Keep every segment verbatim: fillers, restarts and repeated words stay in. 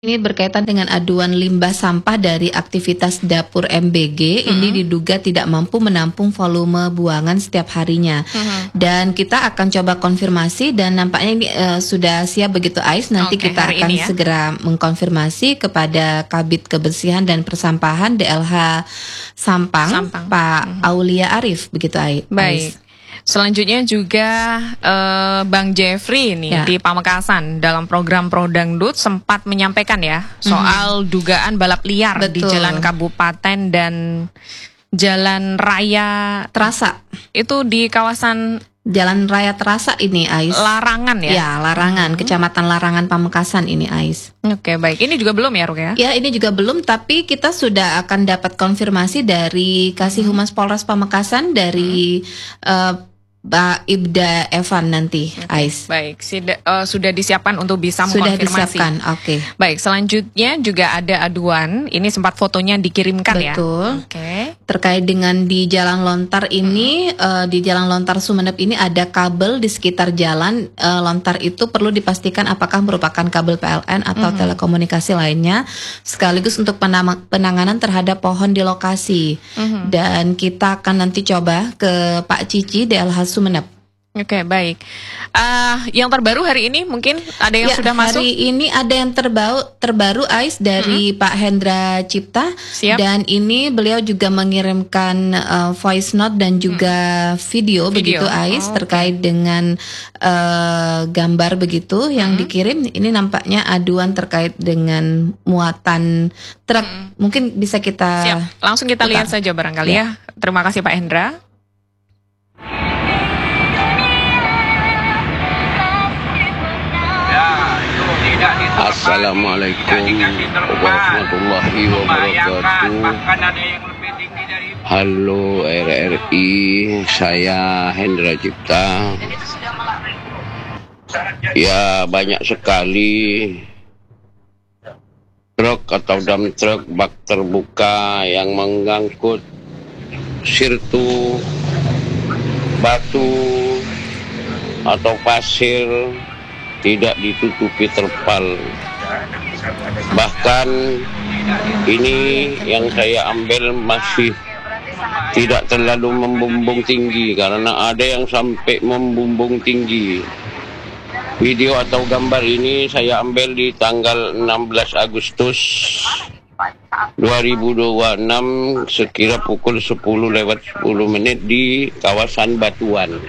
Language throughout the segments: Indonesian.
Ini berkaitan dengan aduan limbah sampah dari aktivitas dapur M B G. Hmm. Ini diduga tidak mampu menampung volume buangan setiap harinya. Hmm. Dan kita akan coba konfirmasi dan nampaknya ini uh, sudah siap begitu Ais. Nanti Oke, kita hari akan ini ya. segera mengkonfirmasi kepada Kabid Kebersihan dan Persampahan D L H Sampang, Sampang. Pak Hmm. Aulia Arif, begitu Ais. Baik. Selanjutnya juga eh, Bang Jeffrey ini Ya. di Pamekasan dalam program Prodangdut sempat menyampaikan ya soal dugaan balap liar di Betul. jalan kabupaten dan jalan raya Terasa, itu di kawasan Jalan Raya Terasa ini Ais. Larangan ya. Ya, Larangan, Kecamatan Larangan Pamekasan ini Ais. Oke, baik. Ini juga belum ya, Ruk ya? Ya, ini juga belum, tapi kita sudah akan dapat konfirmasi dari Kasih Humas Polres Pamekasan dari eh, Mbak Ibda Evan nanti, Ais. Baik, sida- eh, sudah disiapkan untuk bisa Sudah mengkonfirmasi. disiapkan, oke. Baik, selanjutnya juga ada aduan. Ini sempat fotonya dikirimkan ya. Betul. Oke. Terkait dengan di Jalan Lontar ini, eh, di Jalan Lontar Sumeneb ini ada kabel di sekitar jalan eh, lontar itu perlu dipastikan apakah merupakan kabel P L N atau telekomunikasi lainnya, sekaligus untuk penama- penanganan terhadap pohon di lokasi. Mhm. Dan kita akan nanti coba ke Pak Cici D L H Sumeneb. Oke, baik. Ah, yang terbaru hari ini mungkin ada yang Ya, sudah masuk. hari ini ada yang terbaru terbaru Ais dari Pak Hendra Cipta. Siap. Dan ini beliau juga mengirimkan uh, voice note dan juga video, begitu Video. Ais, Oh, oke. terkait dengan uh, gambar begitu yang dikirim. Ini nampaknya aduan terkait dengan muatan truk. Mungkin bisa kita Siap. Langsung kita putar. lihat saja barangkali Ya. ya. Terima kasih Pak Hendra. Assalamualaikum warahmatullahi wabarakatuh. Halo R R I, saya Hendra Cipta. Ya, banyak sekali truk atau dump truk bak terbuka yang mengangkut sirtu, batu, atau pasir tidak ditutupi terpal. Bahkan ini yang saya ambil masih tidak terlalu membumbung tinggi, karena ada yang sampai membumbung tinggi. Video atau gambar ini saya ambil di tanggal enam belas Agustus dua ribu dua puluh enam sekira pukul sepuluh lewat sepuluh menit di kawasan Batuan.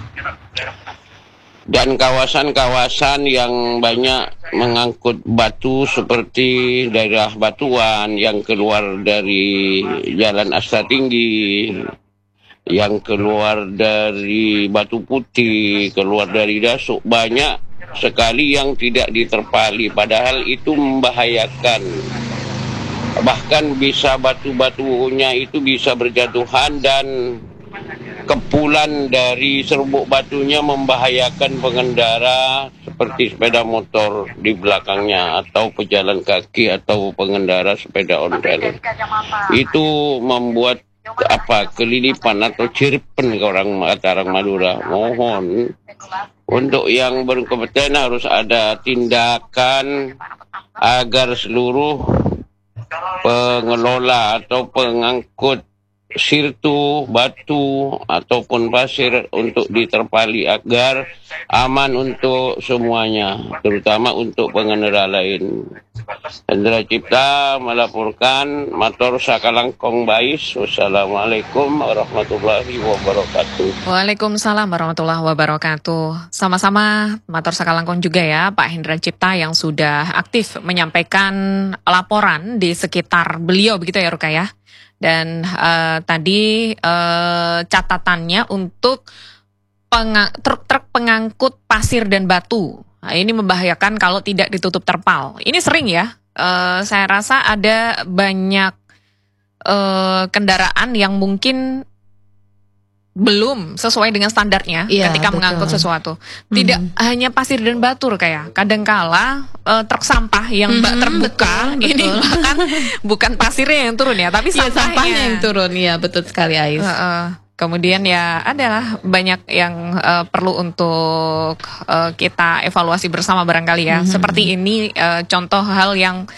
Dan kawasan-kawasan yang banyak mengangkut batu seperti daerah Batuan yang keluar dari Jalan Asta Tinggi, yang keluar dari Batu Putih, keluar dari Dasuk, banyak sekali yang tidak diterpali, padahal itu membahayakan. Bahkan bisa batu-batunya itu bisa berjatuhan dan kepulan dari serbuk batunya membahayakan pengendara seperti sepeda motor di belakangnya atau pejalan kaki atau pengendara sepeda ontel. Itu membuat apa kelilipan atau cirpen ke orang kata orang Madura. Mohon untuk yang berkompeten harus ada tindakan agar seluruh pengelola atau pengangkut sirtu, batu, ataupun pasir untuk diterpali agar aman untuk semuanya, terutama untuk pengendara lain. Hendra Cipta melaporkan, matur sakalangkong bais. Wassalamualaikum warahmatullahi wabarakatuh. Waalaikumsalam warahmatullahi wabarakatuh. Sama-sama matur sakalangkong juga ya Pak Hendra Cipta yang sudah aktif menyampaikan laporan di sekitar beliau begitu ya Ruka ya. Dan uh, tadi uh, catatannya untuk penga- truk-truk pengangkut pasir dan batu. Nah, ini membahayakan kalau tidak ditutup terpal. Ini sering ya, uh, saya rasa ada banyak uh, kendaraan yang mungkin belum sesuai dengan standarnya Iya, ketika betul. mengangkut sesuatu. Tidak Mhm. hanya pasir dan batu kayak kadangkala uh, truk sampah yang bak Mhm, terbuka betul, ini betul. bahkan bukan pasirnya yang turun ya, tapi Iya, sampahnya, sampahnya yang turun, ya betul sekali Ais. Heeh. Kemudian ya adalah banyak yang uh, perlu untuk uh, kita evaluasi bersama barangkali ya. Mhm. Seperti ini uh, contoh hal yang